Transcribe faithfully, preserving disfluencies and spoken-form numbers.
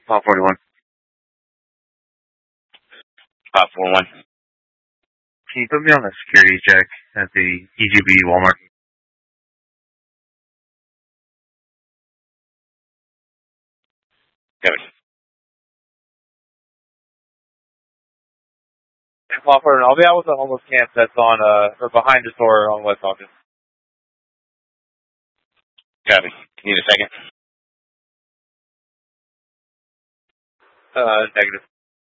Pop forty-one. Pop forty-one. Can you put me on a security check at the E G B Walmart? Copy. Pop forty-one. I'll be out with the homeless camp that's on, uh, or behind the store on West Hawkins. Copy. Need a second? Uh, negative.